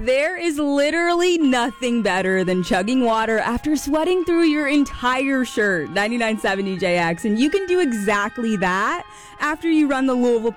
There is literally nothing better than chugging water after sweating through your entire shirt. 99.7 EJX. And you can do exactly that after you run the Louisville